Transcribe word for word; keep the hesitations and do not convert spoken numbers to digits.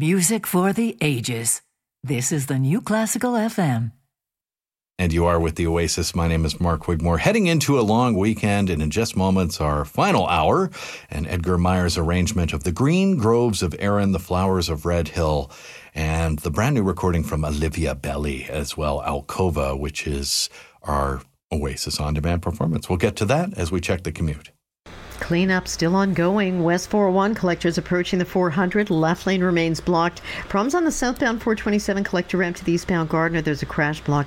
Music for the ages. This is the New Classical F M. And you are with the Oasis. My name is Mark Wigmore. Heading into a long weekend, and in just moments, our final hour, and Edgar Meyer's arrangement of The Green Groves of Erin, The Flowers of Red Hill, and the brand new recording from Olivia Belli as well, Alcova, which is our Oasis On Demand performance. We'll get to that as we check the commute. Cleanup still ongoing. West four oh one collectors approaching the four hundred. Left lane remains blocked. Problems on the southbound four twenty-seven collector ramp to the eastbound Gardiner. There's a crash block